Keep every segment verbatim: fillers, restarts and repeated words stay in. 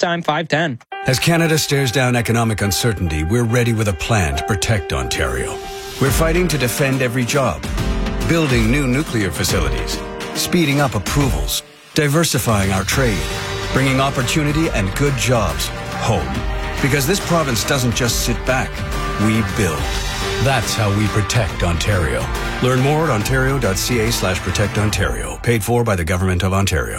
Time, five ten. As Canada stares down economic uncertainty, we're ready with a plan to protect Ontario. We're fighting to defend every job, building new nuclear facilities, speeding up approvals, diversifying our trade, bringing opportunity and good jobs home. Because this province doesn't just sit back, we build. That's how we protect Ontario. Learn more at ontario.ca slash protect Ontario. Paid for by the Government of Ontario.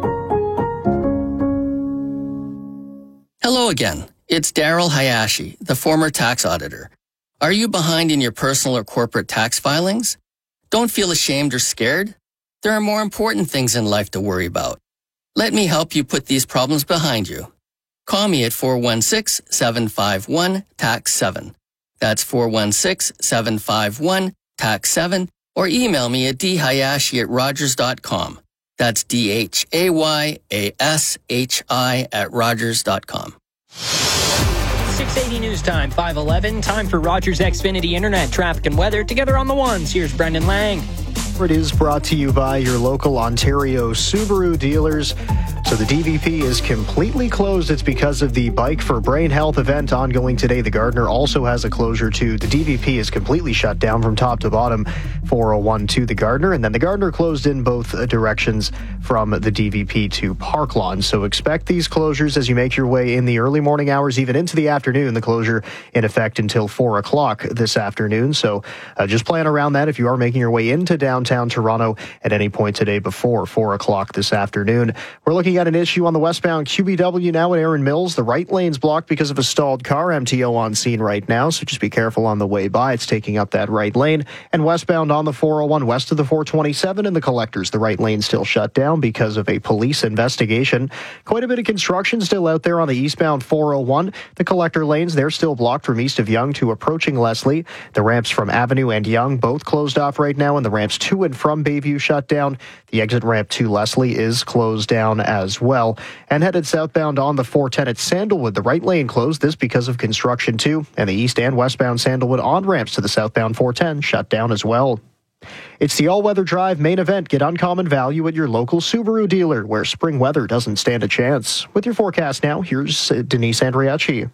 Hello again. It's Daryl Hayashi, the former tax auditor. Are you behind in your personal or corporate tax filings? Don't feel ashamed or scared. There are more important things in life to worry about. Let me help you put these problems behind you. Call me at four one six, seven five one, T A X seven. That's four one six, seven five one, T A X seven, or email me at d hayashi at rogers dot com. That's D H A Y A S H I at rogers dot com. six eighty News Time, five eleven. Time for Rogers Xfinity Internet traffic and weather. Together on the ones, here's Brendan Lang. It is brought to you by your local Ontario Subaru dealers. So the D V P is completely closed. It's because of the Bike for Brain Health event ongoing today. The Gardiner also has a closure too. The D V P is completely shut down from top to bottom, four oh one to the Gardiner. And then the Gardiner closed in both directions from the D V P to Park Lawn. So expect these closures as you make your way in the early morning hours, even into the afternoon. The closure in effect until four o'clock this afternoon. So uh, just plan around that if you are making your way into downtown Toronto at any point today before four o'clock this afternoon. We're looking at an issue on the westbound Q B W now at Erin Mills. The right lane's blocked because of a stalled car. M T O on scene right now, so just be careful on the way by. It's taking up that right lane. And westbound on the four oh one west of the four twenty-seven and the Collectors, the right lane still shut down because of a police investigation. Quite a bit of construction still out there on the eastbound four oh one. The Collector lanes, they're still blocked from east of Yonge to approaching Leslie. The ramps from Avenue and Yonge both closed off right now, and the ramps to and from Bayview shut down. The exit ramp to Leslie is closed down as well. And headed southbound on the four ten at Sandalwood, the right lane closed, this because of construction too. And the east and westbound Sandalwood on-ramps to the southbound four ten shut down as well. It's the All-Weather Drive main event. Get uncommon value at your local Subaru dealer, where spring weather doesn't stand a chance. With your forecast now, here's Denise Andriachi.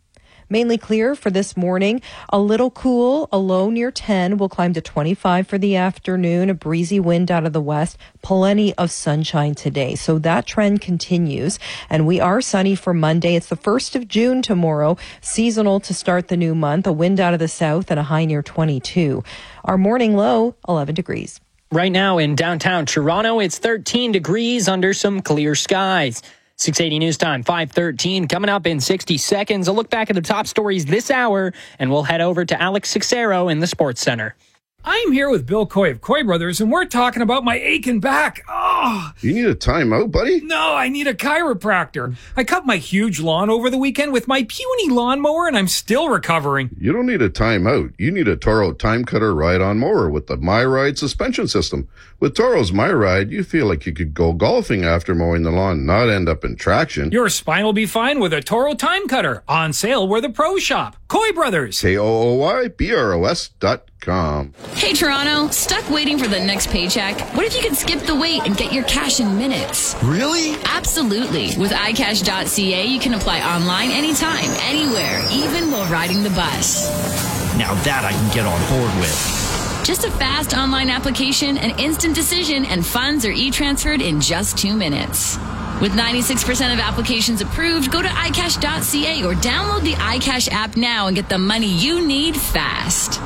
Mainly clear for this morning. A little cool, a low near ten. We'll climb to twenty-five for the afternoon. A breezy wind out of the west. Plenty of sunshine today. So that trend continues. And we are sunny for Monday. It's the first of June tomorrow. Seasonal to start the new month. A wind out of the south and a high near twenty-two. Our morning low, eleven degrees. Right now in downtown Toronto, it's thirteen degrees under some clear skies. six eighty News Time, five thirteen. Coming up in sixty seconds, a look back at the top stories this hour, and we'll head over to Alex Sixero in the Sports Center. I'm here with Bill Coy of Coy Brothers, and we're talking about my aching back. Oh, you need a timeout, buddy? No, I need a chiropractor. I cut my huge lawn over the weekend with my puny lawnmower, and I'm still recovering. You don't need a timeout. You need a Toro Time Cutter ride-on mower with the MyRide suspension system. With Toro's MyRide, you feel like you could go golfing after mowing the lawn, not end up in traction. Your spine will be fine with a Toro Time Cutter. On sale where the pros shop. Coy Brothers. K O O Y B R O S dot com. Hey, Toronto. Stuck waiting for the next paycheck? What if you could skip the wait and get your cash in minutes? Really? Absolutely. With i cash dot c a, you can apply online anytime, anywhere, even while riding the bus. Now that I can get on board with. Just a fast online application, an instant decision, and funds are e-transferred in just two minutes. With ninety-six percent of applications approved, go to i cash dot c a or download the iCash app now and get the money you need fast.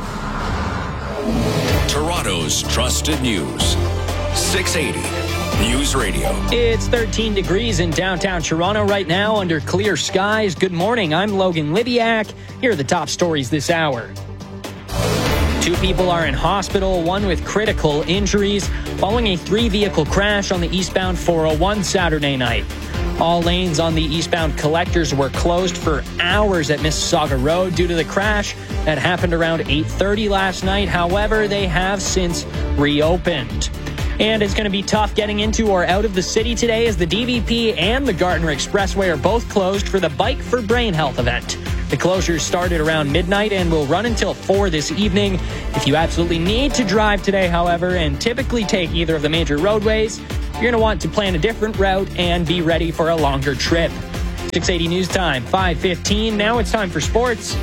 Toronto's trusted news. six eighty News Radio. It's thirteen degrees in downtown Toronto right now under clear skies. Good morning. I'm Logan Libiak. Here are the top stories this hour. Two people are in hospital, one with critical injuries, following a three-vehicle crash on the eastbound four oh one Saturday night. All lanes on the eastbound Collectors were closed for hours at Mississauga Road due to the crash that happened around eight thirty last night. However, they have since reopened. And it's going to be tough getting into or out of the city today as the D V P and the Gardiner Expressway are both closed for the Bike for Brain Health event. The closures started around midnight and will run until four this evening. If you absolutely need to drive today, however, and typically take either of the major roadways, you're going to want to plan a different route and be ready for a longer trip. six eighty News Time, five fifteen. Now it's time for sports.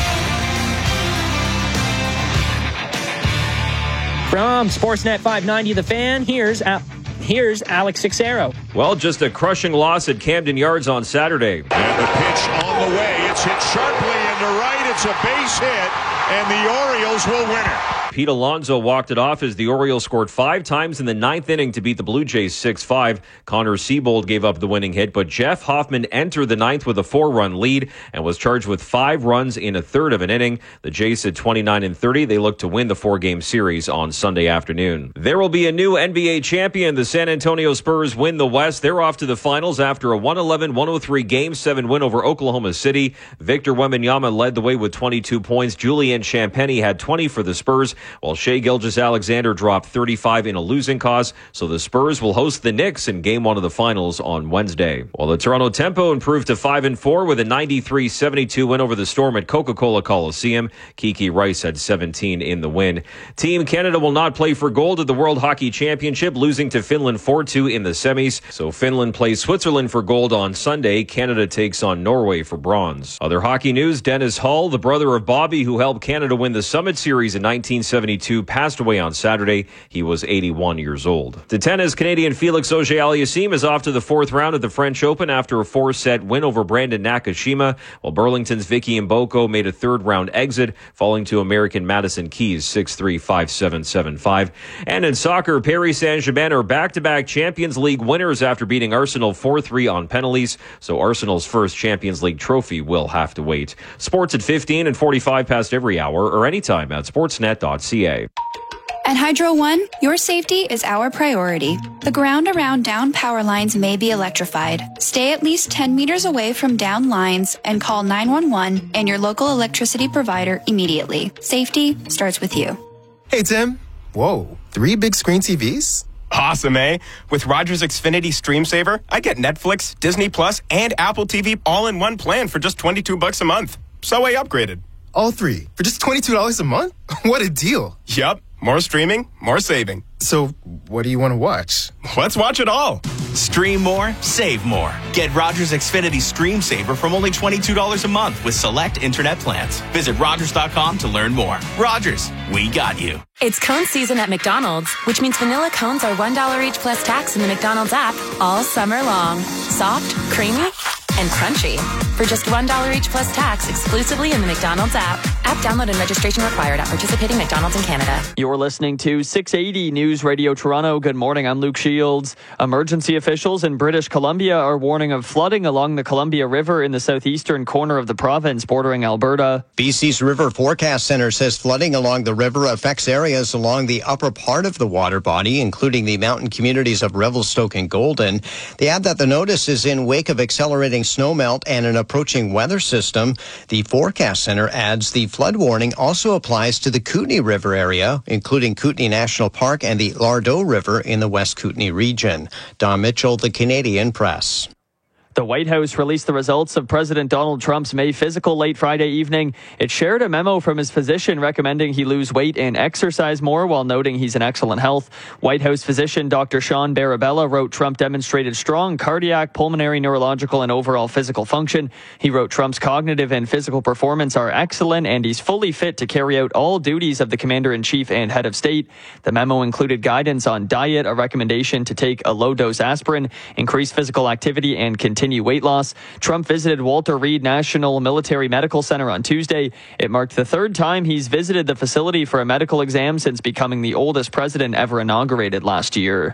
From Sportsnet five ninety The Fan, here's Al- here's Alex Sixero. Well, just a crushing loss at Camden Yards on Saturday. And the pitch on the way. It's hit sharply into right. It's a base hit, and the Orioles will win it. Pete Alonso walked it off as the Orioles scored five times in the ninth inning to beat the Blue Jays six five. Connor Siebold gave up the winning hit, but Jeff Hoffman entered the ninth with a four-run lead and was charged with five runs in a third of an inning. The Jays at twenty-nine and thirty. They look to win the four-game series on Sunday afternoon. There will be a new N B A champion. The San Antonio Spurs win the West. They're off to the finals after a one eleven one oh three Game seven win over Oklahoma City. Victor Wembanyama led the way with twenty-two points. Julian Champagnie had twenty for the Spurs, while Shai Gilgeous-Alexander dropped thirty-five in a losing cause. So the Spurs will host the Knicks in Game one of the finals on Wednesday. While the Toronto Tempo improved to five and four with a ninety-three seventy-two win over the Storm at Coca-Cola Coliseum. Kiki Rice had seventeen in the win. Team Canada will not play for gold at the World Hockey Championship, losing to Finland four two in the semis. So Finland plays Switzerland for gold on Sunday. Canada takes on Norway for bronze. Other hockey news, Dennis Hull, the brother of Bobby, who helped Canada win the Summit Series in nineteen seventy-two, passed away on Saturday. He was eighty-one years old. To tennis, Canadian Felix Auger-Aliassime is off to the fourth round at the French Open after a four-set win over Brandon Nakashima, while Burlington's Vicky Mboko made a third-round exit, falling to American Madison Keys six three, five seven, seven five. And in soccer, Paris Saint-Germain are back-to-back Champions League winners after beating Arsenal four three on penalties, so Arsenal's first Champions League trophy will have to wait. Sports at fifteen and forty-five past every hour or anytime at sportsnet dot c a. At Hydro One, your safety is our priority. The ground around down power lines may be electrified. Stay at least ten meters away from down lines and call nine one one and your local electricity provider immediately. Safety starts with you. Hey, Tim. Whoa, three big screen T Vs? Awesome, eh? With Rogers Xfinity Stream Saver, I get Netflix, Disney Plus, and Apple T V all in one plan for just twenty-two bucks a month. So I upgraded. All three for just twenty-two dollars a month? What a deal. Yup. More streaming, more saving. So, what do you want to watch? Let's watch it all. Stream more, save more. Get Rogers Xfinity Stream Saver from only twenty-two dollars a month with select internet plans. Visit Rogers dot com to learn more. Rogers, we got you. It's cone season at McDonald's, which means vanilla cones are one dollar each plus tax in the McDonald's app all summer long. Soft, creamy, and crunchy. For just one dollar each plus tax exclusively in the McDonald's app. App download and registration required at participating McDonald's in Canada. You're listening to six eighty News Radio Toronto. Good morning, I'm Luke Shields. Emergency officials in British Columbia are warning of flooding along the Columbia River in the southeastern corner of the province bordering Alberta. B C's River Forecast Center says flooding along the river affects areas along the upper part of the water body, including the mountain communities of Revelstoke and Golden. They add that the notice is in wake of accelerating snowmelt and an approaching weather system. The Forecast Center adds the flood warning also applies to the Kootenay River area, including Kootenay National Park and the Lardo River in the West Kootenay region. Don Mitchell, The Canadian Press. The White House released the results of President Donald Trump's May physical late Friday evening. It shared a memo from his physician recommending he lose weight and exercise more while noting he's in excellent health. White House physician Doctor Sean Barabella wrote Trump demonstrated strong cardiac, pulmonary, neurological, and overall physical function. He wrote Trump's cognitive and physical performance are excellent and he's fully fit to carry out all duties of the commander-in-chief and head of state. The memo included guidance on diet, a recommendation to take a low-dose aspirin, increase physical activity, and continue weight loss. Trump visited Walter Reed National Military Medical Center on Tuesday. It marked the third time he's visited the facility for a medical exam since becoming the oldest president ever inaugurated last year.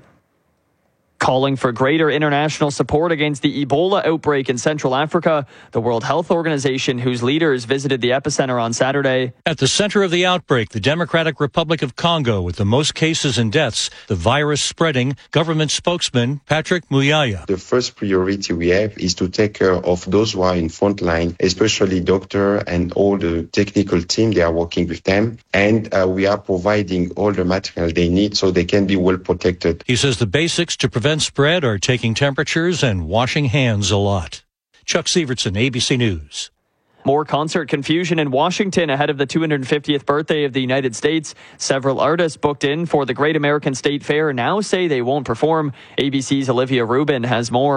Calling for greater international support against the Ebola outbreak in Central Africa, the World Health Organization, whose leaders visited the epicenter on Saturday. At the center of the outbreak, the Democratic Republic of Congo, with the most cases and deaths, the virus spreading, government spokesman Patrick Muyaya. The first priority we have is to take care of those who are in front line, especially doctor and all the technical team. They are working with them, and uh, we are providing all the material they need so they can be well protected. He says the basics to prevent spread are taking temperatures and washing hands a lot. Chuck Severson, A B C News. More concert confusion in Washington ahead of the two hundred fiftieth birthday of the United States. Several artists booked in for the Great American State Fair now say they won't perform. A B C's Olivia Rubin has more.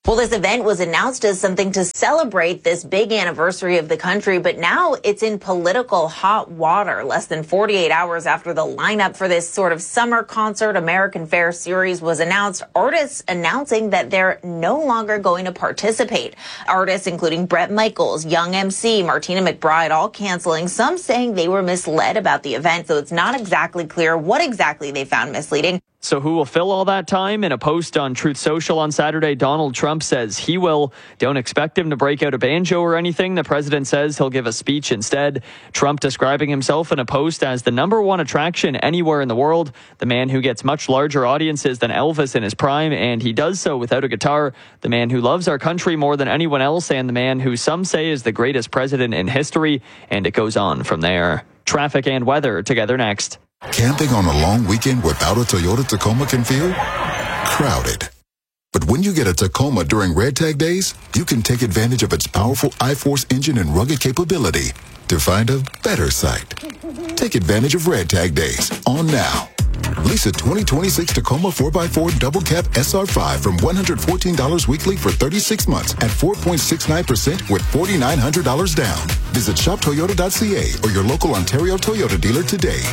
Well, this event was announced as something to celebrate this big anniversary of the country, but now it's in political hot water. Less than forty-eight hours after the lineup for this sort of summer concert American Fair series was announced, artists announcing that they're no longer going to participate. Artists including Bret Michaels, Young M C, Martina McBride, all canceling, some saying they were misled about the event, so it's not exactly clear what exactly they found misleading. So who will fill all that time? In a post on Truth Social on Saturday, Donald Trump says he will. Don't expect him to break out a banjo or anything. The president says he'll give a speech instead. Trump describing himself in a post as the number one attraction anywhere in the world, the man who gets much larger audiences than Elvis in his prime, and he does so without a guitar, the man who loves our country more than anyone else, and the man who some say is the greatest president in history, and it goes on from there. Traffic and weather together next. Camping on a long weekend without a Toyota Tacoma can feel crowded. But when you get a Tacoma during Red Tag Days, you can take advantage of its powerful iForce engine and rugged capability to find a better site. Take advantage of Red Tag Days on now. Lease a twenty twenty-six Tacoma four by four Double Cab S R five from one hundred fourteen dollars weekly for thirty-six months at four point six nine percent with four thousand nine hundred dollars down. Visit shop toyota dot c a or your local Ontario Toyota dealer today.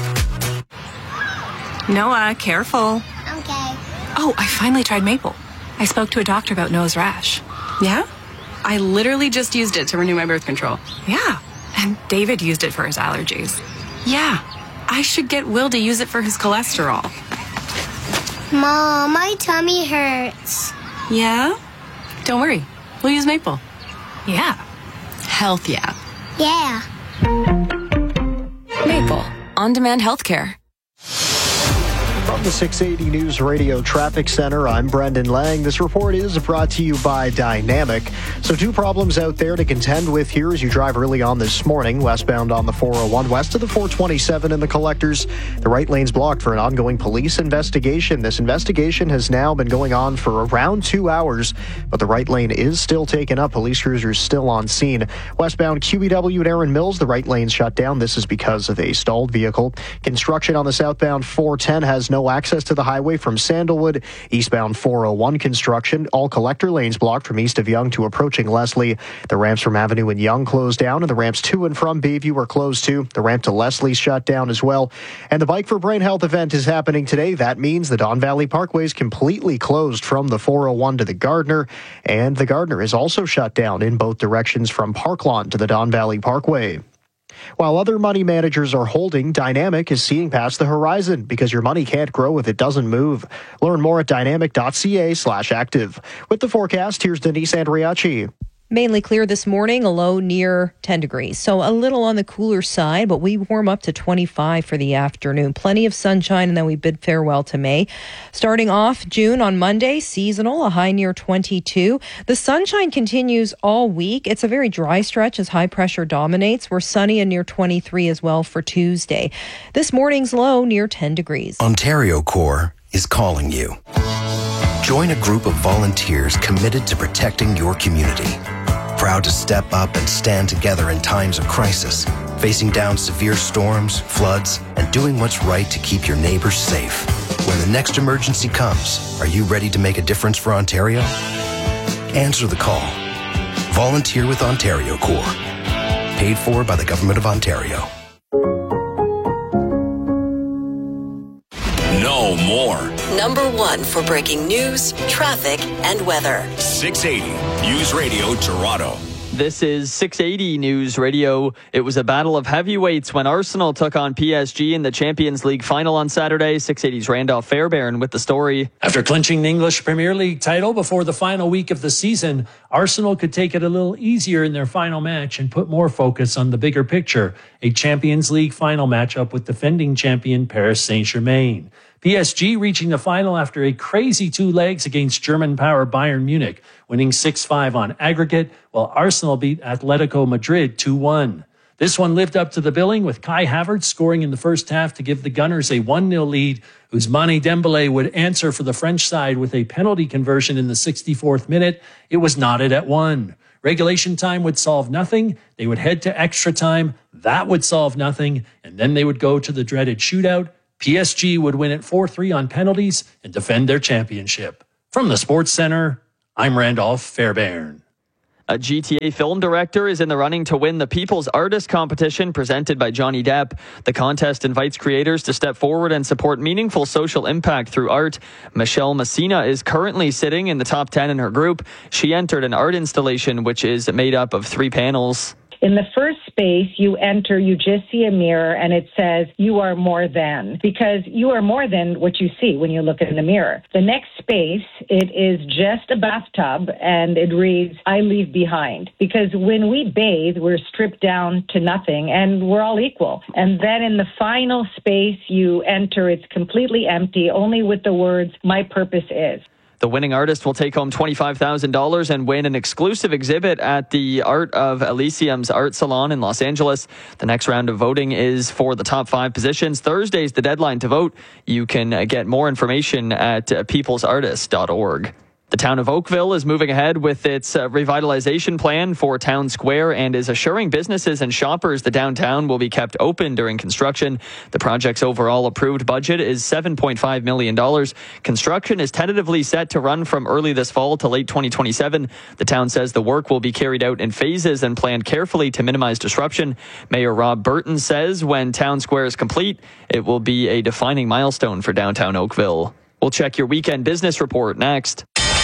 Noah, careful. Okay. Oh, I finally tried maple. I spoke to a doctor about Noah's rash. Yeah? I literally just used it to renew my birth control. Yeah. And David used it for his allergies. Yeah. I should get Will to use it for his cholesterol. Mom, my tummy hurts. Yeah? Don't worry. We'll use maple. Yeah. Health, yeah. Yeah. Maple. On-demand healthcare. From the six eighty News Radio Traffic Center, I'm Brendan Lang. This report is brought to you by Dynamic. So two problems out there to contend with here as you drive early on this morning. Westbound on the four oh one, west of the four twenty-seven in the collectors. The right lane's blocked for an ongoing police investigation. This investigation has now been going on for around two hours, but the right lane is still taken up. Police cruisers still on scene. Westbound Q E W at Erin Mills, the right lane's shut down. This is because of a stalled vehicle. Construction on the southbound four ten has no access to the highway from Sandalwood. Eastbound four oh one construction. All collector lanes blocked from east of Yonge to approaching Leslie. The ramps from Avenue and Yonge closed down, and the ramps to and from Bayview are closed too. The ramp to Leslie shut down as well. And the Bike for Brain Health event is happening today. That means the Don Valley Parkway is completely closed from the four oh one to the Gardner, and the Gardner is also shut down in both directions from Parklawn to the Don Valley Parkway. While other money managers are holding, Dynamic is seeing past the horizon because your money can't grow if it doesn't move. Learn more at dynamic.ca slash active. With the forecast, here's Denise Andriacci. Mainly clear this morning, a low near ten degrees. So a little on the cooler side, but we warm up to twenty-five for the afternoon. Plenty of sunshine, and then we bid farewell to May. Starting off June on Monday, seasonal, a high near twenty-two. The sunshine continues all week. It's a very dry stretch as high pressure dominates. We're sunny and near twenty-three as well for Tuesday. This morning's low near ten degrees. Ontario Corps is calling you. Join a group of volunteers committed to protecting your community. Proud to step up and stand together in times of crisis, facing down severe storms, floods, and doing what's right to keep your neighbors safe. When the next emergency comes, are you ready to make a difference for Ontario? Answer the call. Volunteer with Ontario Corps. Paid for by the Government of Ontario. No more. Number one for breaking news, traffic, and weather. six eighty News Radio Toronto. This is six eighty News Radio. It was a battle of heavyweights when Arsenal took on P S G in the Champions League final on Saturday. six eighty's Randolph Fairbairn with the story. After clinching the English Premier League title before the final week of the season, Arsenal could take it a little easier in their final match and put more focus on the bigger picture, a Champions League final matchup with defending champion Paris Saint-Germain. P S G reaching the final after a crazy two legs against German power Bayern Munich, winning six five on aggregate, while Arsenal beat Atletico Madrid two one. This one lived up to the billing, with Kai Havertz scoring in the first half to give the Gunners a one nil lead. Ousmane Dembele would answer for the French side with a penalty conversion in the sixty-fourth minute. It was knotted at one. Regulation time would solve nothing. They would head to extra time. That would solve nothing. And then they would go to the dreaded shootout. P S G would win it four three on penalties and defend their championship. From the Sports Center, I'm Randolph Fairbairn. A G T A film director is in the running to win the People's Artist Competition presented by Johnny Depp. The contest invites creators to step forward and support meaningful social impact through art. Michelle Messina is currently sitting in the top ten in her group. She entered an art installation which is made up of three panels. In the first space, you enter, you just see a mirror, and it says, you are more than, because you are more than what you see when you look in the mirror. The next space, it is just a bathtub, and it reads, I leave behind. Because when we bathe, we're stripped down to nothing, and we're all equal. And then in the final space you enter, it's completely empty, only with the words, my purpose is. The winning artist will take home twenty-five thousand dollars and win an exclusive exhibit at the Art of Elysium's Art Salon in Los Angeles. The next round of voting is for the top five positions. Thursday's the deadline to vote. You can get more information at peoples artist dot org. The town of Oakville is moving ahead with its uh, revitalization plan for Town Square and is assuring businesses and shoppers the downtown will be kept open during construction. The project's overall approved budget is seven point five million dollars. Construction is tentatively set to run from early this fall to late twenty twenty-seven. The town says the work will be carried out in phases and planned carefully to minimize disruption. Mayor Rob Burton says when Town Square is complete, it will be a defining milestone for downtown Oakville. We'll check your weekend business report next.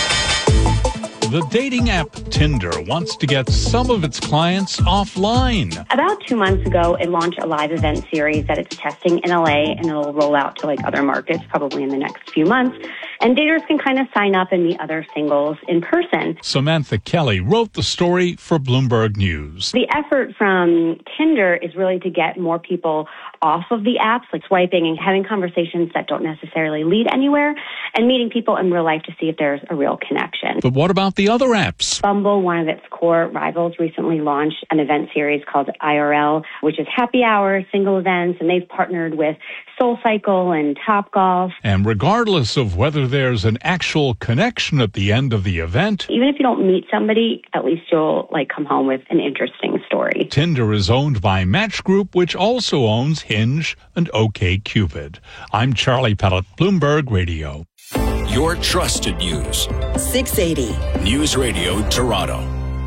The dating app Tinder wants to get some of its clients offline. About two months ago, it launched a live event series that it's testing in L A, and it'll roll out to like other markets probably in the next few months. And daters can kind of sign up and meet other singles in person. Samantha Kelly wrote the story for Bloomberg News. The effort from Tinder is really to get more people off of the apps, like swiping and having conversations that don't necessarily lead anywhere, and meeting people in real life to see if there's a real connection. But what about the other apps? Bumble, one of its core rivals, recently launched an event series called I R L, which is happy hour, single events, and they've partnered with SoulCycle and Topgolf. And regardless of whether there's an actual connection at the end of the event, even if you don't meet somebody, at least you'll like come home with an interesting story. Tinder is owned by Match Group, which also owns Hinge and OkCupid. I'm Charlie Pellet, Bloomberg Radio. Your trusted news. six eighty. News Radio Toronto.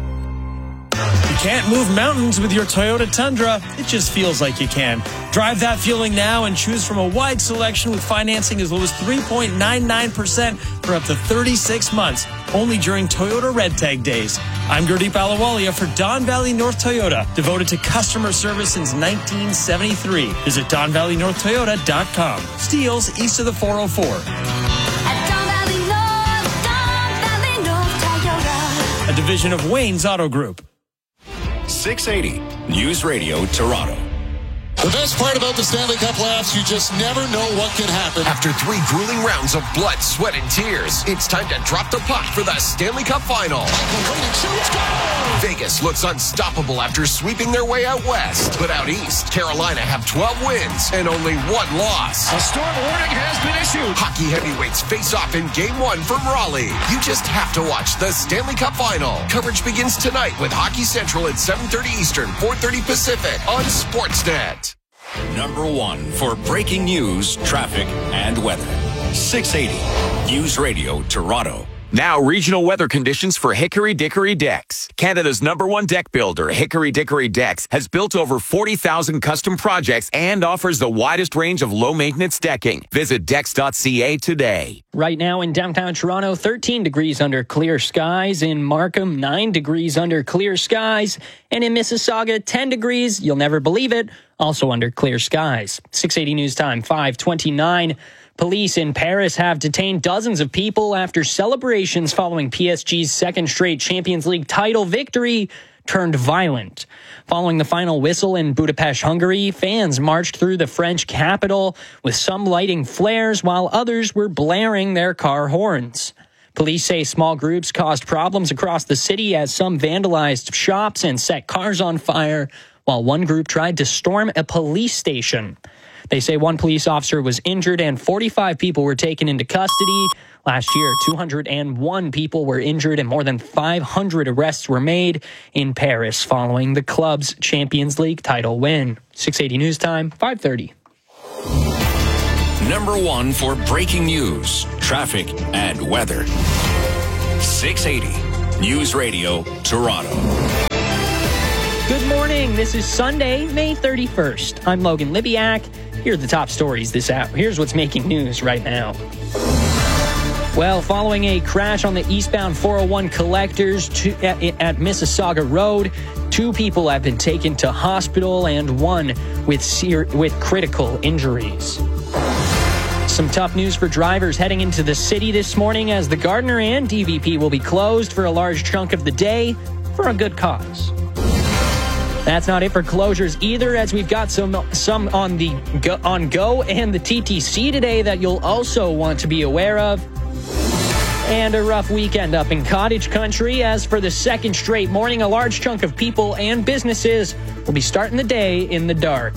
You can't move mountains with your Toyota Tundra. It just feels like you can. Drive that feeling now and choose from a wide selection with financing as low as three point nine nine percent for up to thirty-six months, only during Toyota Red Tag Days. I'm Gurdeep Ahluwalia for Don Valley North Toyota, devoted to customer service since nineteen seventy-three. Visit don valley north toyota dot com. Steeles east of the four oh four. A division of Wayne's Auto Group. six eighty News Radio Toronto. The best part about the Stanley Cup playoffs, you just never know what can happen. After three grueling rounds of blood, sweat, and tears, it's time to drop the puck for the Stanley Cup Final. Vegas looks unstoppable after sweeping their way out west. But out east, Carolina have twelve wins and only one loss. A storm warning has been issued. Hockey heavyweights face off in Game one from Raleigh. You just have to watch the Stanley Cup Final. Coverage begins tonight with Hockey Central at seven thirty Eastern, four thirty Pacific on Sportsnet. Number one for breaking news, traffic, and weather. six eighty News Radio Toronto. Now, regional weather conditions for Hickory Dickory Decks. Canada's number one deck builder, Hickory Dickory Decks, has built over forty thousand custom projects and offers the widest range of low-maintenance decking. Visit decks dot c a today. Right now in downtown Toronto, thirteen degrees under clear skies. In Markham, nine degrees under clear skies. And in Mississauga, ten degrees, you'll never believe it, also under clear skies. six eighty News Time, five twenty-nine. Police in Paris have detained dozens of people after celebrations following P S G's second straight Champions League title victory turned violent. Following the final whistle in Budapest, Hungary, fans marched through the French capital, with some lighting flares while others were blaring their car horns. Police say small groups caused problems across the city as some vandalized shops and set cars on fire, while one group tried to storm a police station. They say one police officer was injured and forty-five people were taken into custody. Last year, two hundred one people were injured and more than five hundred arrests were made in Paris following the club's Champions League title win. six eighty News Time, five thirty. Number one for breaking news, traffic, and weather. six eighty News Radio Toronto. Good morning. This is Sunday, May thirty-first. I'm Logan Libiak. Here are the top stories this hour. Here's what's making news right now. Well, following a crash on the eastbound four oh one collectors to, at, at Mississauga Road, two people have been taken to hospital and one with ser- with critical injuries. Some tough news for drivers heading into the city this morning as the Gardiner and D V P will be closed for a large chunk of the day for a good cause. That's not it for closures either, as we've got some some on the go, on Go and the T T C today that you'll also want to be aware of. And a rough weekend up in cottage country, as for the second straight morning, a large chunk of people and businesses will be starting the day in the dark.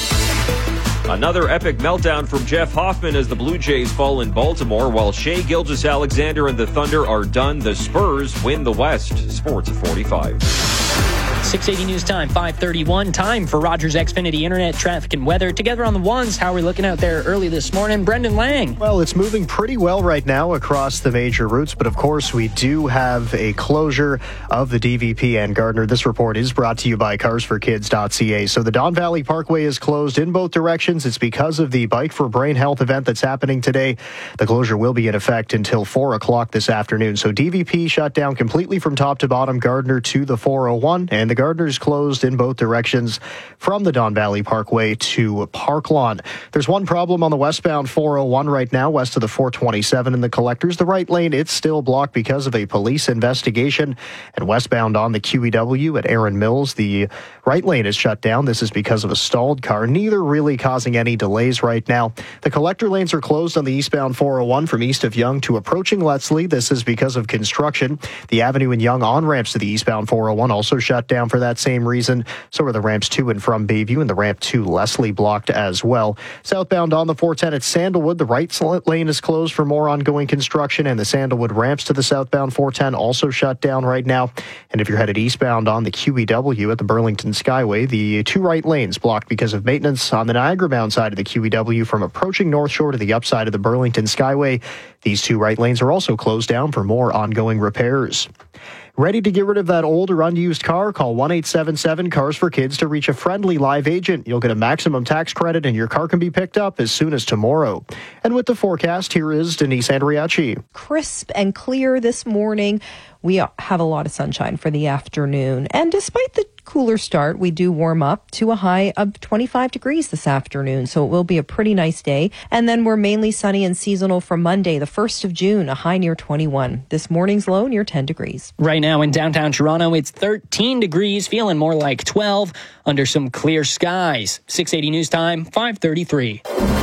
Another epic meltdown from Jeff Hoffman as the Blue Jays fall in Baltimore, while Shai Gilgeous-Alexander and the Thunder are done. The Spurs win the West. Sports at forty-five. six eighty News Time, five thirty-one. Time for Rogers Xfinity Internet, traffic, and weather. Together on the ones, how are we looking out there early this morning? Brendan Lang. Well, it's moving pretty well right now across the major routes, but of course we do have a closure of the D V P and Gardiner. This report is brought to you by cars for kids dot c a. So the Don Valley Parkway is closed in both directions. It's because of the Bike for Brain Health event that's happening today. The closure will be in effect until four o'clock this afternoon. So D V P shut down completely from top to bottom, Gardiner to the four oh one, and the Gardiner's closed in both directions from the Don Valley Parkway to Park Lawn. There's one problem on the westbound four oh one right now, west of the four twenty-seven in the Collectors. The right lane, it's still blocked because of a police investigation. And westbound on the Q E W at Erin Mills, the right lane is shut down. This is because of a stalled car, neither really causing any delays right now. The collector lanes are closed on the eastbound four oh one from east of Yonge to approaching Leslie. This is because of construction. The Avenue and Yonge on-ramps to the eastbound four oh one also shut down for that same reason. So are the ramps to and from Bayview, and the ramp to Leslie blocked as well. Southbound on the four ten at Sandalwood, the right lane is closed for more ongoing construction, and the Sandalwood ramps to the southbound four ten also shut down right now. And if you're headed eastbound on the Q E W at the Burlington Skyway, the two right lanes blocked because of maintenance on the Niagara-bound side of the Q E W from approaching North Shore to the upside of the Burlington Skyway. These two right lanes are also closed down for more ongoing repairs. Ready to get rid of that old or unused car? Call one eight seven seven Cars for Kids to reach a friendly live agent. You'll get a maximum tax credit and your car can be picked up as soon as tomorrow. And with the forecast, here is Denise Andriachi. Crisp and clear this morning. We have a lot of sunshine for the afternoon. And despite the cooler start, we do warm up to a high of twenty-five degrees this afternoon. So it will be a pretty nice day. And then we're mainly sunny and seasonal for Monday, the first of June, a high near twenty-one. This morning's low near ten degrees. Right now in downtown Toronto, it's thirteen degrees, feeling more like twelve under some clear skies. six eighty News Time, five thirty-three.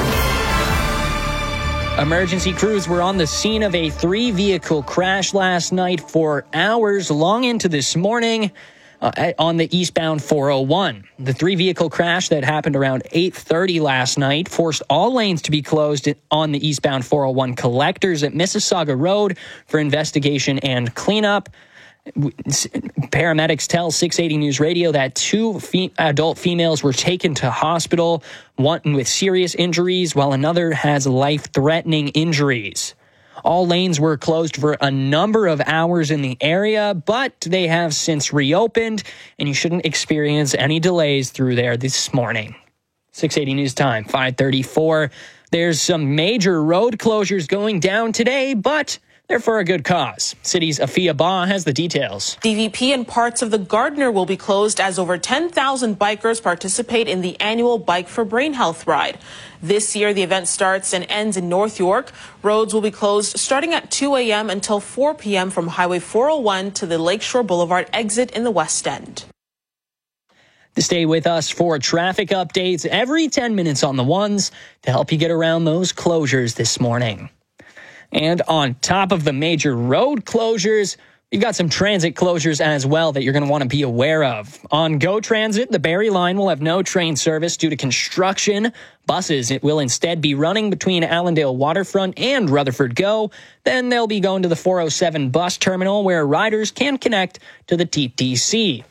Emergency crews were on the scene of a three-vehicle crash last night for hours long into this morning uh, on the eastbound four oh one. The three-vehicle crash that happened around eight thirty last night forced all lanes to be closed on the eastbound four oh one Collectors at Mississauga Road for investigation and cleanup. Paramedics tell six eighty News Radio that two fe- adult females were taken to hospital, one with serious injuries, while another has life-threatening injuries. All lanes were closed for a number of hours in the area, but they have since reopened, and you shouldn't experience any delays through there this morning. six eighty News Time, five thirty-four. There's some major road closures going down today, but they're for a good cause. City's Afia Ba has the details. D V P and parts of the Gardiner will be closed as over ten thousand bikers participate in the annual Bike for Brain Health ride. This year, the event starts and ends in North York. Roads will be closed starting at two a.m. until four p.m. from Highway four oh one to the Lakeshore Boulevard exit in the West End. To stay with us for traffic updates every ten minutes on the ones to help you get around those closures this morning. And on top of the major road closures, you've got some transit closures as well that you're going to want to be aware of. On GO Transit, the Barrie line will have no train service due to construction. Buses, it will instead be running between Allendale Waterfront and Rutherford GO. Then they'll be going to the four oh seven bus terminal where riders can connect to the T T C.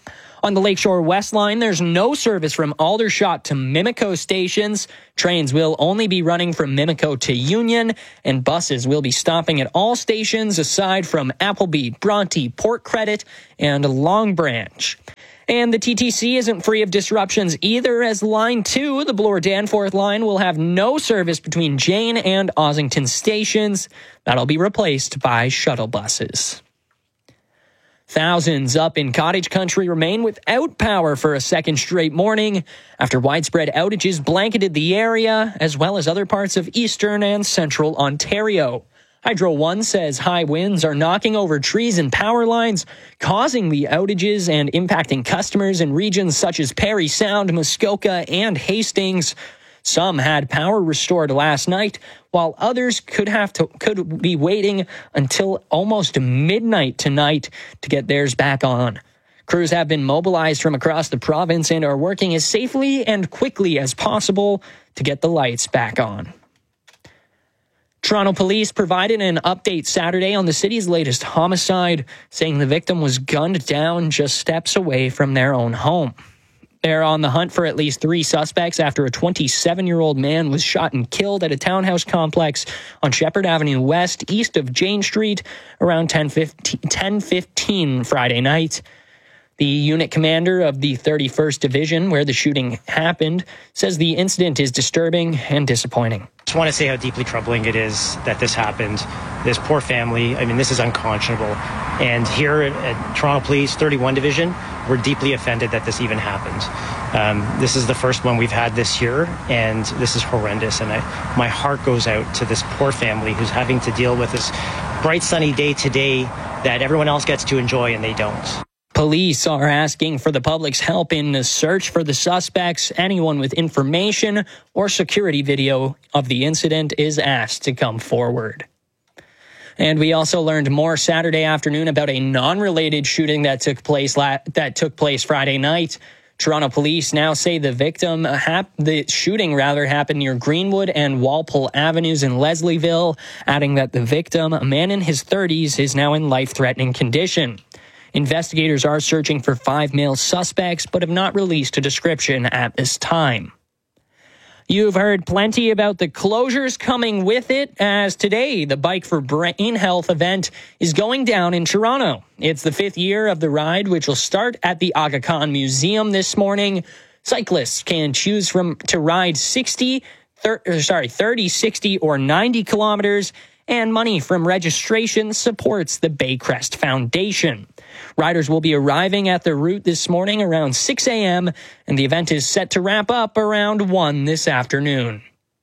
On the Lakeshore West Line, there's no service from Aldershot to Mimico stations. Trains will only be running from Mimico to Union, and buses will be stopping at all stations aside from Appleby, Bronte, Port Credit, and Long Branch. And the T T C isn't free of disruptions either, as Line two, the Bloor-Danforth line, will have no service between Jane and Ossington stations. That'll be replaced by shuttle buses. Thousands up in cottage country remain without power for a second straight morning after widespread outages blanketed the area, as well as other parts of eastern and central Ontario. Hydro One says high winds are knocking over trees and power lines, causing the outages and impacting customers in regions such as Parry Sound, Muskoka, and Hastings. Some had power restored last night, while others could have to could be waiting until almost midnight tonight to get theirs back on. Crews have been mobilized from across the province and are working as safely and quickly as possible to get the lights back on. Toronto police provided an update Saturday on the city's latest homicide, saying the victim was gunned down just steps away from their own home. They're on the hunt for at least three suspects after a twenty-seven-year-old man was shot and killed at a townhouse complex on Shepherd Avenue West, east of Jane Street, around ten fifteen Friday night. The unit commander of the thirty-first Division, where the shooting happened, says the incident is disturbing and disappointing. I just want to say how deeply troubling it is that this happened. This poor family, I mean, this is unconscionable. And here at, at Toronto Police thirty-one Division, we're deeply offended that this even happened. Um, this is the first one we've had this year, and this is horrendous. And I, my heart goes out to this poor family who's having to deal with this bright, sunny day today that everyone else gets to enjoy and they don't. Police are asking for the public's help in the search for the suspects. Anyone with information or security video of the incident is asked to come forward. And we also learned more Saturday afternoon about a non-related shooting that took place la- that took place Friday night. Toronto police now say the victim, hap- the shooting rather, happened near Greenwood and Walpole Avenues in Leslieville, adding that the victim, a man in his thirties, is now in life-threatening condition. Investigators are searching for five male suspects, but have not released a description at this time. You've heard plenty about the closures coming with it, as today the Bike for Brain Health event is going down in Toronto. It's the fifth year of the ride, which will start at the Aga Khan Museum this morning. Cyclists can choose from to ride sixty, thirty, sorry, thirty, sixty, or ninety kilometers, and money from registration supports the Baycrest Foundation. Riders will be arriving at the route this morning around six a.m., and the event is set to wrap up around one this afternoon.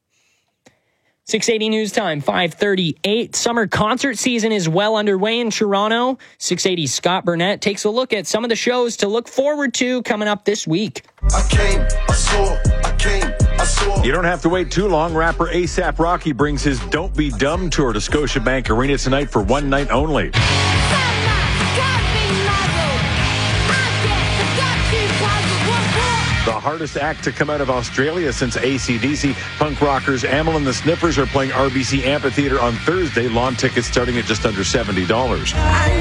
six eighty News Time, five thirty-eight. Summer concert season is well underway in Toronto. six eighty Scott Burnett takes a look at some of the shows to look forward to coming up this week. I came, I saw, I came, I saw. You don't have to wait too long. Rapper A$AP Rocky brings his Don't Be Dumb tour to Scotiabank Arena tonight for one night only. The hardest act to come out of Australia since A C D C. Punk rockers Amyl and the Sniffers are playing R B C Amphitheatre on Thursday. Lawn tickets starting at just under seventy dollars.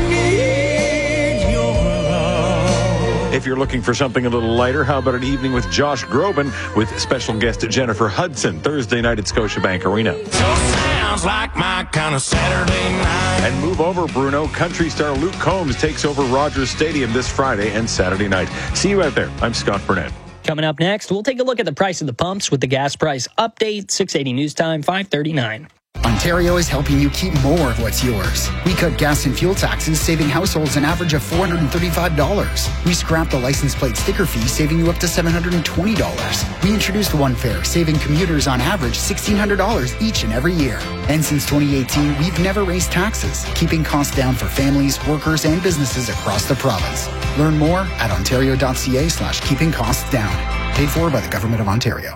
If you're looking for something a little lighter, how about an evening with Josh Groban with special guest Jennifer Hudson Thursday night at Scotiabank Arena. Sounds like my kind of Saturday night. And move over, Bruno. Country star Luke Combs takes over Rogers Stadium this Friday and Saturday night. See you out there. I'm Scott Burnett. Coming up next, we'll take a look at the price of the pumps with the gas price update. six eighty News Time, five thirty-nine. Ontario is helping you keep more of what's yours. We cut gas and fuel taxes, saving households an average of four hundred thirty-five dollars. We scrapped the license plate sticker fee, saving you up to seven hundred twenty dollars. We introduced One Fare, saving commuters on average sixteen hundred dollars each and every year. And since twenty eighteen, we've never raised taxes, keeping costs down for families, workers, and businesses across the province. Learn more at ontario.ca slash keeping costs down. Paid for by the Government of Ontario.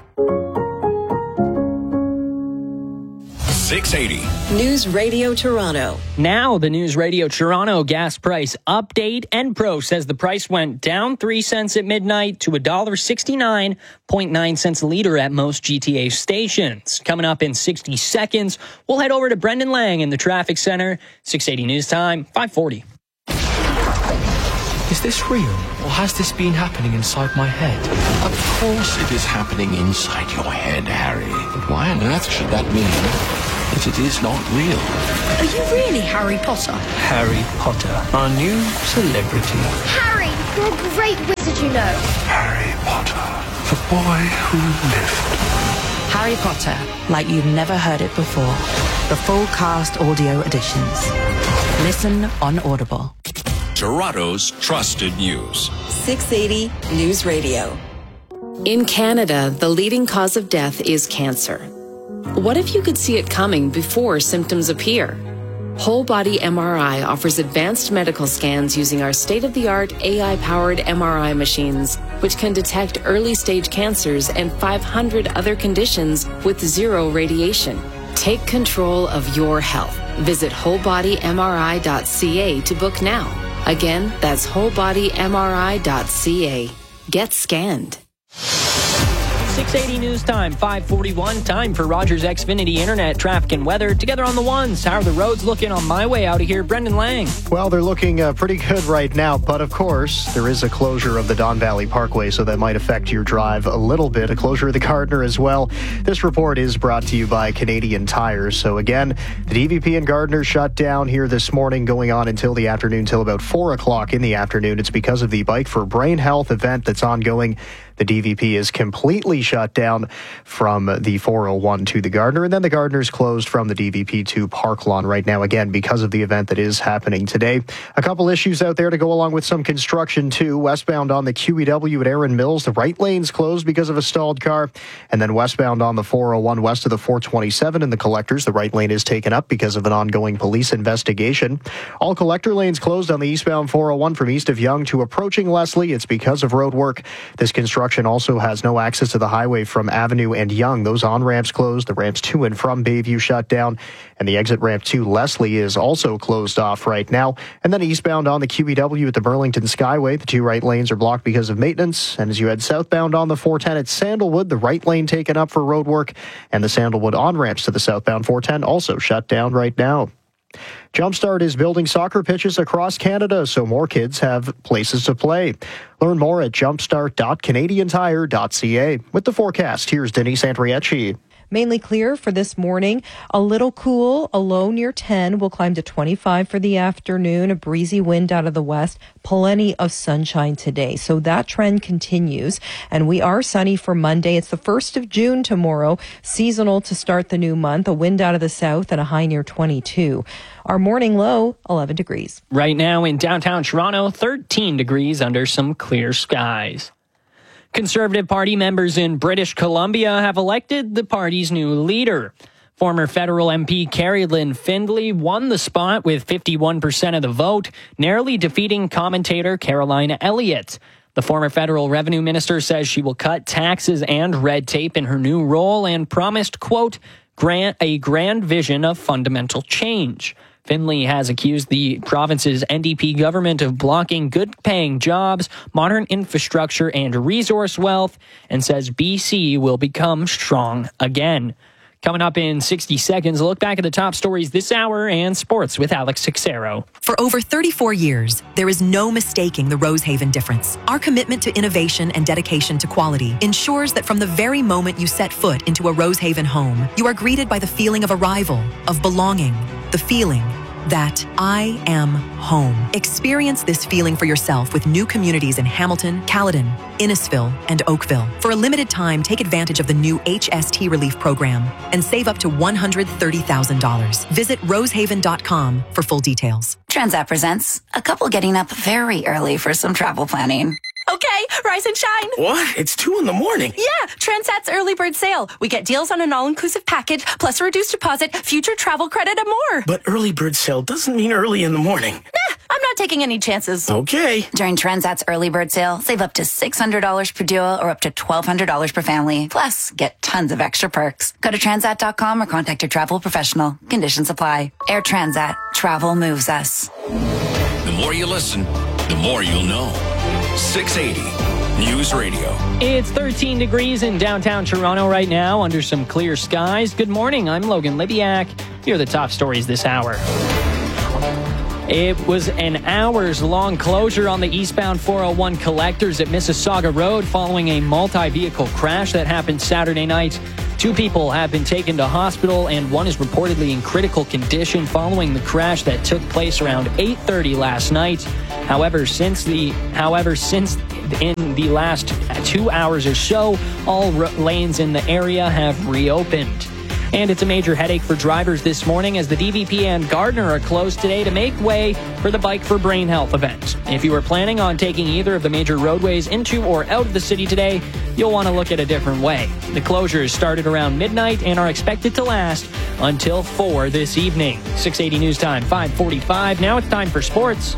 six eighty News Radio Toronto. Now, the News Radio Toronto gas price update. Enpro says the price went down three cents at midnight to one dollar sixty-nine point nine cents a liter at most G T A stations. Coming up in sixty seconds, we'll head over to Brendan Lang in the traffic center. six eighty News Time, five forty. Is this real, or has this been happening inside my head? Of course it is happening inside your head, Harry. But why on earth should that mean that it is not real? Are you really Harry Potter? Harry Potter, our new celebrity. Harry, you're a great wizard, you know. Harry Potter, the boy who lived. Harry Potter, like you've never heard it before. The full cast audio editions. Listen on Audible. Toronto's trusted news. six eighty News Radio. In Canada, the leading cause of death is cancer. What if you could see it coming before symptoms appear? Whole Body M R I offers advanced medical scans using our state-of-the-art A I-powered M R I machines, which can detect early-stage cancers and five hundred other conditions with zero radiation. Take control of your health. Visit whole body M R I dot C A to book now. Again, that's whole body M R I dot C A. Get scanned. six eighty News Time, five forty-one. Time for Rogers Xfinity Internet, traffic and weather. Together on the ones. How are the roads looking on my way out of here? Brendan Lang. Well, they're looking uh, pretty good right now, but of course, there is a closure of the Don Valley Parkway, so that might affect your drive a little bit. A closure of the Gardner as well. This report is brought to you by Canadian Tire. So again, the D V P and Gardner shut down here this morning, going on until the afternoon, till about four o'clock in the afternoon. It's because of the Bike for Brain Health event that's ongoing. The D V P is completely shut down from the four oh one to the Gardner, and then the Gardner's closed from the D V P to Park Lawn right now, again, because of the event that is happening today. A couple issues out there to go along with some construction, too. Westbound on the Q E W at Erin Mills, the right lane's closed because of a stalled car, and then westbound on the four oh one west of the four twenty-seven in the Collectors, the right lane is taken up because of an ongoing police investigation. All collector lanes closed on the eastbound four oh one from east of Yonge to approaching Leslie. It's because of road work. This construction also has no access to the highway from Avenue and Yonge. Those on-ramps closed. The ramps to and from Bayview shut down. And the exit ramp to Leslie is also closed off right now. And then eastbound on the Q E W at the Burlington Skyway, the two right lanes are blocked because of maintenance. And as you head southbound on the four ten at Sandalwood, the right lane taken up for road work. And the Sandalwood on-ramps to the southbound four ten also shut down right now. Jumpstart is building soccer pitches across Canada so more kids have places to play. Learn more at jumpstart dot canadian tire dot c a. With the forecast, here's Denise Andriecci. Mainly clear for this morning. A little cool, a low near ten. Will climb to twenty-five for the afternoon. A breezy wind out of the west. Plenty of sunshine today. So that trend continues. And we are sunny for Monday. It's the first of June tomorrow. Seasonal to start the new month. A wind out of the south and a high near twenty-two. Our morning low, eleven degrees. Right now in downtown Toronto, thirteen degrees under some clear skies. Conservative Party members in British Columbia have elected the party's new leader. Former federal M P Carrie Lynn Findlay won the spot with fifty-one percent of the vote, narrowly defeating commentator Caroline Elliott. The former federal revenue minister says she will cut taxes and red tape in her new role and promised, quote, grant a grand vision of fundamental change. Findlay has accused the province's N D P government of blocking good-paying jobs, modern infrastructure, and resource wealth, and says B C will become strong again. Coming up in sixty seconds, a look back at the top stories this hour and sports with Alex Sixero. For over thirty-four years, there is no mistaking the Rosehaven difference. Our commitment to innovation and dedication to quality ensures that from the very moment you set foot into a Rosehaven home, you are greeted by the feeling of arrival, of belonging, the feeling that I am home. Experience this feeling for yourself with new communities in Hamilton, Caledon, Innisfil, and Oakville. For a limited time, take advantage of the new H S T Relief Program and save up to one hundred thirty thousand dollars. Visit rosehaven dot com for full details. Transat presents a couple getting up very early for some travel planning. Okay, rise and shine. What? It's two in the morning. Yeah, Transat's early bird sale. We get deals on an all-inclusive package, plus a reduced deposit, future travel credit, and more. But early bird sale doesn't mean early in the morning. Nah, I'm not taking any chances. Okay. During Transat's early bird sale, save up to six hundred dollars per duo or up to twelve hundred dollars per family. Plus, get tons of extra perks. Go to transat dot com or contact your travel professional. Conditions apply. Air Transat. Travel moves us. The more you listen, the more you'll know. six eighty News Radio. It's thirteen degrees in downtown Toronto right now under some clear skies. Good morning. I'm Logan Libiak. Here are the top stories this hour. It was an hours-long closure on the eastbound four oh one collectors at Mississauga Road following a multi-vehicle crash that happened Saturday night. Two people have been taken to hospital, and one is reportedly in critical condition following the crash that took place around eight thirty last night. However, since the however since in the last two hours or so, all r- lanes in the area have reopened. And it's a major headache for drivers this morning as the D V P and Gardner are closed today to make way for the Bike for Brain Health event. If you were planning on taking either of the major roadways into or out of the city today, you'll want to look at a different way. The closures started around midnight and are expected to last until four this evening. six eighty News Time, five forty-five. Now it's time for sports.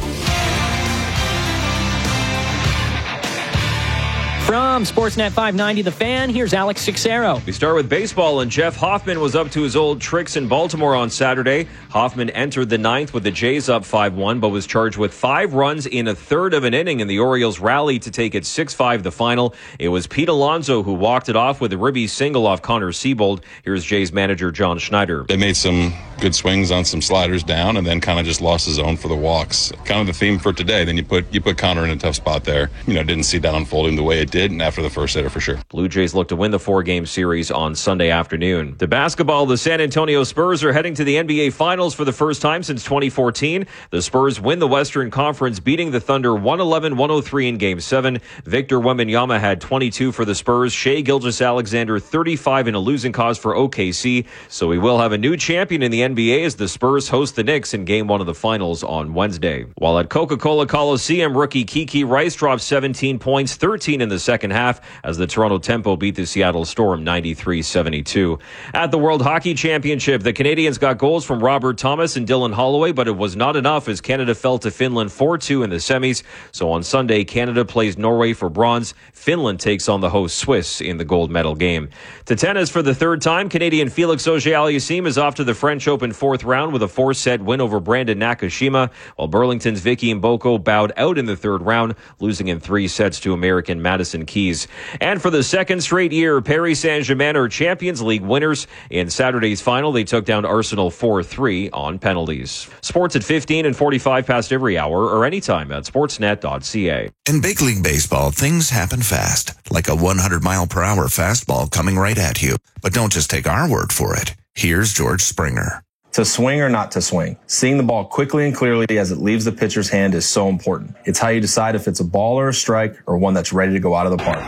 From Sportsnet five ninety The Fan, here's Alex Sixero. We start with baseball, and Jeff Hoffman was up to his old tricks in Baltimore on Saturday. Hoffman entered the ninth with the Jays up five one, but was charged with five runs in a third of an inning, and the Orioles rallied to take it six five the final. It was Pete Alonso who walked it off with a ribby single off Connor Siebold. Here's Jays manager John Schneider. They made some good swings on some sliders down and then kind of just lost his zone for the walks. Kind of the theme for today. Then you put you put Connor in a tough spot there. You know, didn't see that unfolding the way it did, and after the first hitter for sure. Blue Jays look to win the four-game series on Sunday afternoon. To basketball, the San Antonio Spurs are heading to the N B A Finals for the first time since twenty fourteen. The Spurs win the Western Conference, beating the Thunder one eleven one oh three in Game seven. Victor Wembanyama had twenty-two for the Spurs. Shai Gilgeous-Alexander thirty-five in a losing cause for O K C. So we will have a new champion in the N B A as the Spurs host the Knicks in Game one of the Finals on Wednesday. While at Coca-Cola Coliseum, rookie Kiki Rice dropped seventeen points, thirteen in the second half, as the Toronto Tempo beat the Seattle Storm ninety-three seventy-two. At the World Hockey Championship, the Canadians got goals from Robert Thomas and Dylan Holloway, but it was not enough as Canada fell to Finland four two in the semis. So on Sunday, Canada plays Norway for bronze. Finland takes on the host Swiss in the gold medal game. To tennis for the third time, Canadian Felix Auger-Aliassime is off to the French Open fourth round with a four-set win over Brandon Nakashima, while Burlington's Vicky Mboko bowed out in the third round, losing in three sets to American Madison Keys. And for the second straight year, Paris Saint-Germain are Champions League winners. In Saturday's final, they took down Arsenal four three on penalties. Sports at fifteen and forty-five past every hour or anytime at sportsnet dot c a. In big league baseball, things happen fast, like a one hundred mile per hour fastball coming right at you. But don't just take our word for it. Here's George Springer. To swing or not to swing, seeing the ball quickly and clearly as it leaves the pitcher's hand is so important. It's how you decide if it's a ball or a strike or one that's ready to go out of the park.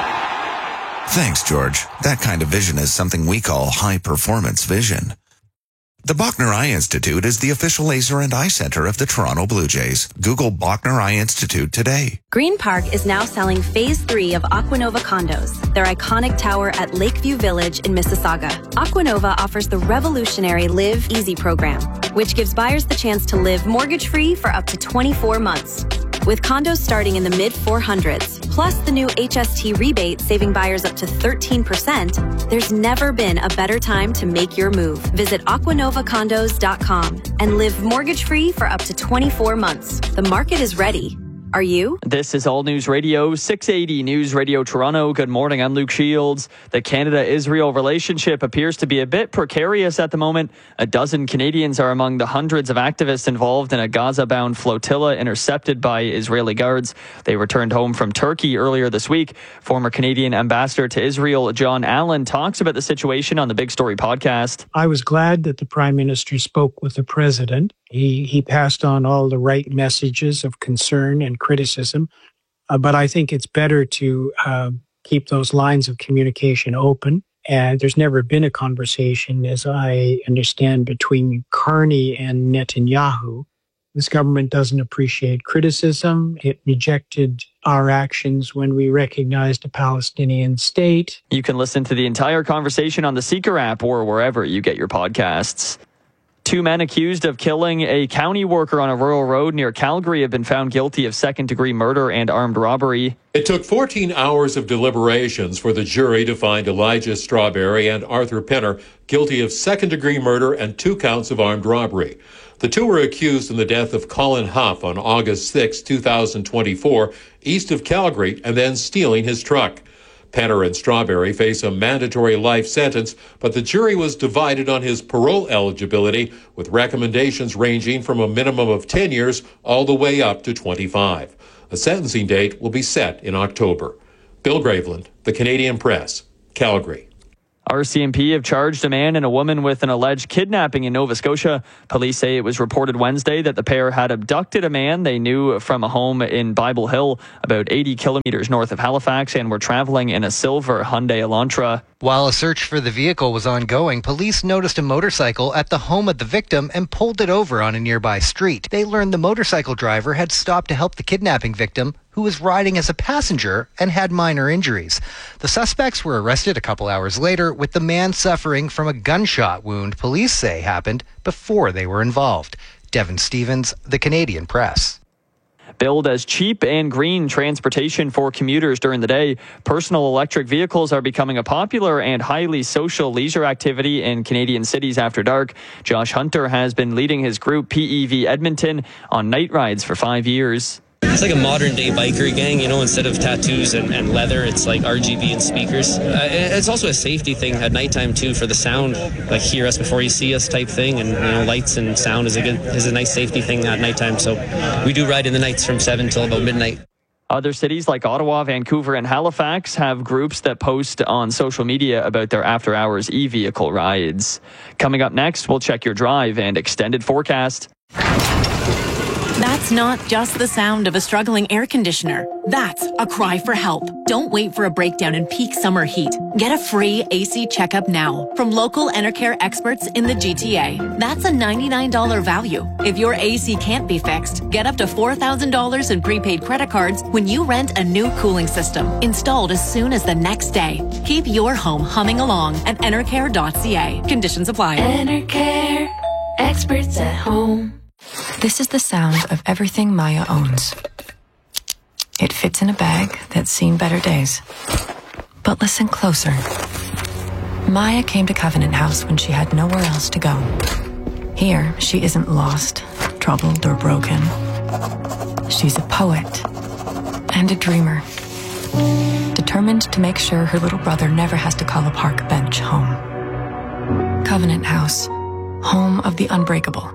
Thanks, George. That kind of vision is something we call high-performance vision. The Bachner Eye Institute is the official laser and eye center of the Toronto Blue Jays. Google Bachner Eye Institute today. Green Park is now selling Phase three of Aquanova condos, their iconic tower at Lakeview Village in Mississauga. Aquanova offers the revolutionary Live Easy program, which gives buyers the chance to live mortgage-free for up to twenty-four months. With condos starting in the mid four hundreds, plus the new H S T rebate saving buyers up to thirteen percent, there's never been a better time to make your move. Visit aquanova condos dot com and live mortgage-free for up to twenty-four months. The market is ready. Are you? This is All News Radio, six eighty News Radio Toronto. Good morning, I'm Luke Shields. The Canada-Israel relationship appears to be a bit precarious at the moment. A dozen Canadians are among the hundreds of activists involved in a Gaza-bound flotilla intercepted by Israeli guards. They returned home from Turkey earlier this week. Former Canadian ambassador to Israel, John Allen, talks about the situation on the Big Story podcast. I was glad that the Prime Minister spoke with the President. He he passed on all the right messages of concern and criticism, uh, but I think it's better to uh, keep those lines of communication open. And there's never been a conversation, as I understand, between Carney and Netanyahu. This government doesn't appreciate criticism. It rejected our actions when we recognized a Palestinian state. You can listen to the entire conversation on the Seeker app or wherever you get your podcasts. Two men accused of killing a county worker on a rural road near Calgary have been found guilty of second-degree murder and armed robbery. It took fourteen hours of deliberations for the jury to find Elijah Strawberry and Arthur Penner guilty of second-degree murder and two counts of armed robbery. The two were accused in the death of Colin Huff on August sixth, two thousand twenty-four, east of Calgary, and then stealing his truck. Penner and Strawberry face a mandatory life sentence, but the jury was divided on his parole eligibility, with recommendations ranging from a minimum of ten years all the way up to twenty-five. A sentencing date will be set in October. Bill Graveland, The Canadian Press, Calgary. R C M P have charged a man and a woman with an alleged kidnapping in Nova Scotia. Police say it was reported Wednesday that the pair had abducted a man they knew from a home in Bible Hill, about eighty kilometers north of Halifax, and were traveling in a silver Hyundai Elantra. While a search for the vehicle was ongoing, police noticed a motorcycle at the home of the victim and pulled it over on a nearby street. They learned the motorcycle driver had stopped to help the kidnapping victim, who was riding as a passenger and had minor injuries. The suspects were arrested a couple hours later, with the man suffering from a gunshot wound police say happened before they were involved. Devin Stevens, The Canadian Press. Billed as cheap and green transportation for commuters during the day, personal electric vehicles are becoming a popular and highly social leisure activity in Canadian cities after dark. Josh Hunter has been leading his group P E V Edmonton on night rides for five years. It's like a modern day biker gang, you know, instead of tattoos and, and leather, it's like R G B and speakers. Uh, it's also a safety thing at nighttime too, for the sound, like hear us before you see us type thing, and you know, lights and sound is a good is a nice safety thing at nighttime. So we do ride in the nights from seven till about midnight. Other cities like Ottawa, Vancouver, and Halifax have groups that post on social media about their after-hours e-vehicle rides. Coming up next, we'll check your drive and extended forecast. That's not just the sound of a struggling air conditioner. That's a cry for help. Don't wait for a breakdown in peak summer heat. Get a free A C checkup now from local Enercare experts in the G T A. That's a ninety-nine dollars value. If your A C can't be fixed, get up to four thousand dollars in prepaid credit cards when you rent a new cooling system, installed as soon as the next day. Keep your home humming along at enercare dot c a. Conditions apply. Enercare, experts at home. This is the sound of everything Maya owns. It fits in a bag that's seen better days. But listen closer. Maya came to Covenant House when she had nowhere else to go. Here, she isn't lost, troubled, or broken. She's a poet and a dreamer, determined to make sure her little brother never has to call a park bench home. Covenant House, home of the unbreakable.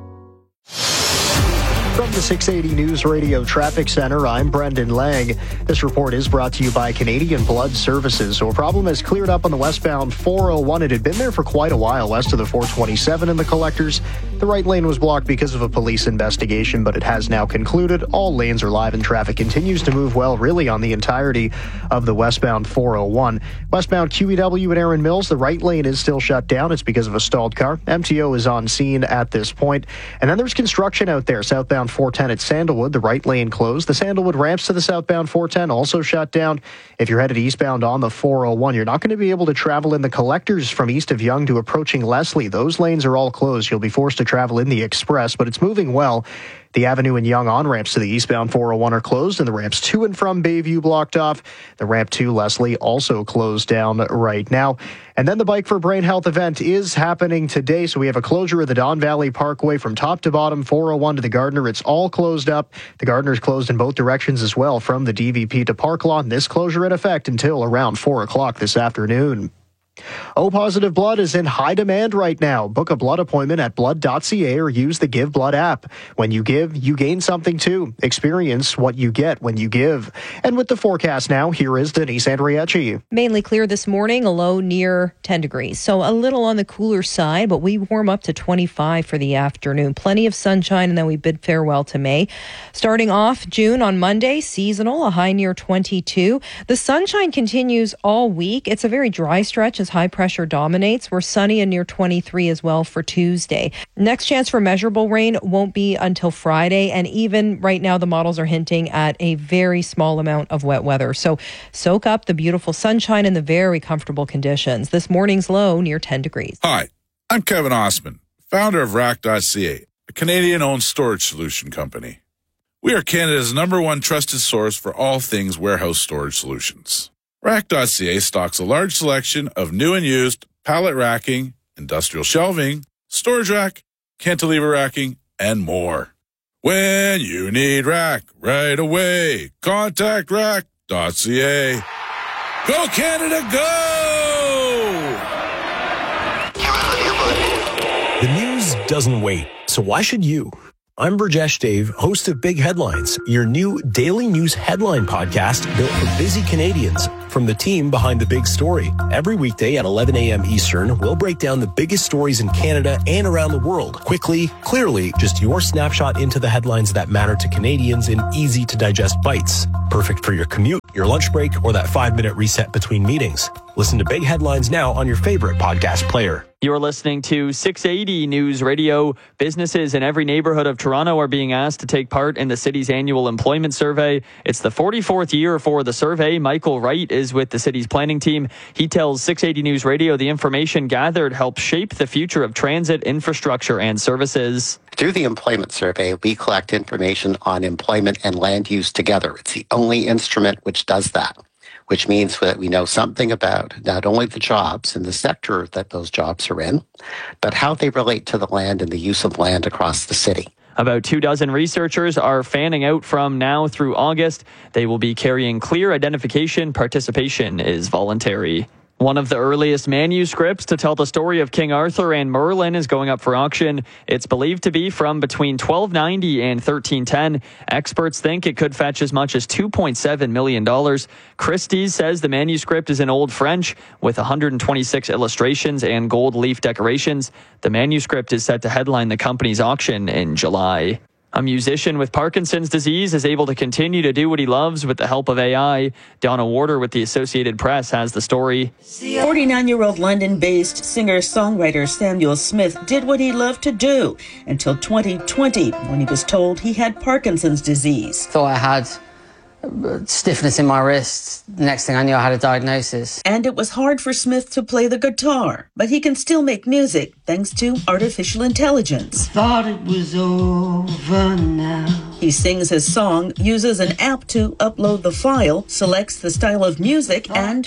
From the six eighty News Radio Traffic Center, I'm Brendan Lang. This report is brought to you by Canadian Blood Services. So a problem has cleared up on the westbound four oh one. It had been there for quite a while west of the four twenty-seven in the Collectors. The right lane was blocked because of a police investigation, but it has now concluded. All lanes are live and traffic continues to move well, really, on the entirety of the westbound four oh one. Westbound Q E W at Erin Mills, the right lane is still shut down. It's because of a stalled car. M T O is on scene at this point. And then there's construction out there, southbound four ten at Sandalwood, the right lane closed. The Sandalwood ramps to the southbound four ten also shut down. If you're headed eastbound on the four oh one, you're not going to be able to travel in the Collectors from east of Yonge to approaching Leslie. Those lanes are all closed. You'll be forced to travel in the express, but it's moving well. The Avenue and Yonge on-ramps to the eastbound four oh one are closed, and the ramps to and from Bayview blocked off. The ramp to Leslie also closed down right now. And then the Bike for Brain Health event is happening today, so we have a closure of the Don Valley Parkway from top to bottom, four oh one to the Gardiner. It's all closed up. The Gardiner is closed in both directions as well, from the D V P to Park Lawn. This closure in effect until around four o'clock this afternoon. O positive blood is in high demand right now. Book a blood appointment at blood dot c a or use the Give Blood app. When you give, you gain something too. Experience what you get when you give. And with the forecast now, here is Denise Andriachi. Mainly clear this morning, a low near ten degrees. So a little on the cooler side, but we warm up to twenty-five for the afternoon. Plenty of sunshine, and then we bid farewell to May. Starting off June on Monday, seasonal, a high near twenty-two. The sunshine continues all week. It's a very dry stretch as high pressure dominates. We're sunny and near twenty-three as well for Tuesday. Next chance for measurable rain won't be until Friday, and even right now the models are hinting at a very small amount of wet weather. So soak up the beautiful sunshine and the very comfortable conditions. This morning's low near ten degrees. Hi, I'm Kevin Osman, founder of rack dot c a, a Canadian-owned storage solution company. We are Canada's number one trusted source for all things warehouse storage solutions. rack dot c a stocks a large selection of new and used pallet racking, industrial shelving, storage rack, cantilever racking, and more. When you need rack right away, contact rack dot c a. Go, Canada, go! The news doesn't wait, so why should you? I'm Burjesh Dave, host of Big Headlines, your new daily news headline podcast built for busy Canadians from the team behind the big story. Every weekday at eleven a.m. Eastern, we'll break down the biggest stories in Canada and around the world. Quickly, clearly, just your snapshot into the headlines that matter to Canadians in easy-to-digest bites. Perfect for your commute, your lunch break, or that five-minute reset between meetings. Listen to Big Headlines now on your favorite podcast player. You're listening to six eighty News Radio. Businesses in every neighborhood of Toronto are being asked to take part in the city's annual employment survey. It's the forty-fourth year for the survey. Michael Wright is with the city's planning team. He tells six eighty News Radio the information gathered helps shape the future of transit, infrastructure, and services. Through the employment survey, we collect information on employment and land use together. It's the only instrument which does that, which means that we know something about not only the jobs and the sector that those jobs are in, but how they relate to the land and the use of land across the city. About two dozen researchers are fanning out from now through August. They will be carrying clear identification. Participation is voluntary. One of the earliest manuscripts to tell the story of King Arthur and Merlin is going up for auction. It's believed to be from between twelve ninety and thirteen ten. Experts think it could fetch as much as two point seven million dollars. Christie's says the manuscript is in Old French with one hundred twenty-six illustrations and gold leaf decorations. The manuscript is set to headline the company's auction in July. A musician with Parkinson's disease is able to continue to do what he loves with the help of A I. Donna Warder with the Associated Press has the story. forty-nine-year-old London-based singer-songwriter Samuel Smith did what he loved to do until twenty twenty, when he was told he had Parkinson's disease. Thought I had stiffness in my wrist. The next thing I knew, I had a diagnosis. And it was hard for Smith to play the guitar, but he can still make music thanks to artificial intelligence. Thought it was over now. He sings his song, uses an app to upload the file, selects the style of music, and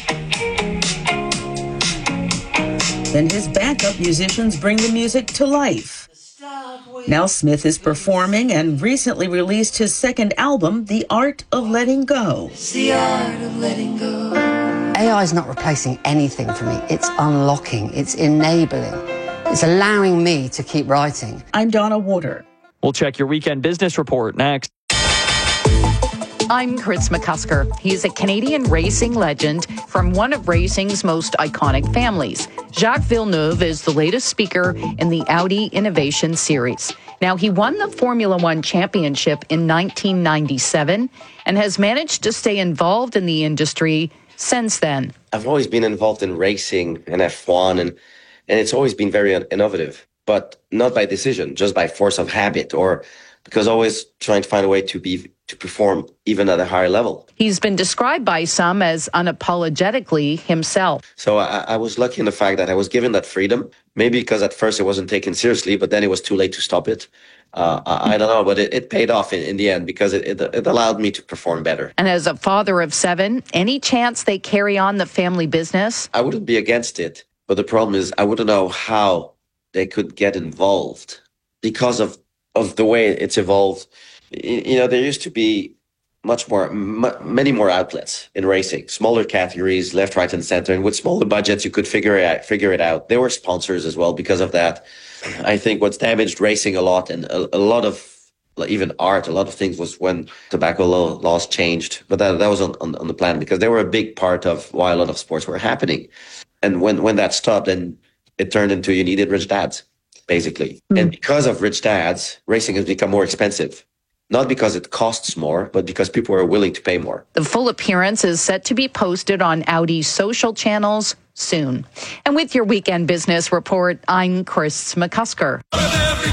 then his backup musicians bring the music to life. Now Smith is performing and recently released his second album, The Art of Letting Go. It's the art of letting go. A I is not replacing anything for me. It's unlocking. It's enabling. It's allowing me to keep writing. I'm Donna Warder. We'll check your weekend business report next. I'm Chris McCusker. He's a Canadian racing legend from one of racing's most iconic families. Jacques Villeneuve is the latest speaker in the Audi Innovation Series. Now, he won the Formula One championship in nineteen ninety-seven and has managed to stay involved in the industry since then. I've always been involved in racing and F one, and, and it's always been very innovative, but not by decision, just by force of habit, or because always trying to find a way to be to perform even at a higher level. He's been described by some as unapologetically himself. So I, I was lucky in the fact that I was given that freedom, maybe because at first it wasn't taken seriously, but then it was too late to stop it. Uh, I, I don't know, but it, it paid off in, in the end because it, it, it allowed me to perform better. And as a father of seven, any chance they carry on the family business? I wouldn't be against it, but the problem is I wouldn't know how they could get involved because of of the way it's evolved. You know, there used to be much more, m- many more outlets in racing, smaller categories, left, right, and center. And with smaller budgets, you could figure it out, figure it out. There were sponsors as well because of that. I think what's damaged racing a lot, and a, a lot of, even art, a lot of things was when tobacco law, laws changed. But that, that was on, on, on the plan because they were a big part of why a lot of sports were happening. And when, when that stopped, then it turned into you needed rich dads, basically. Mm. And because of rich dads, racing has become more expensive. Not because it costs more, but because people are willing to pay more. The full appearance is set to be posted on Audi's social channels soon. And with your weekend business report, I'm Chris McCusker.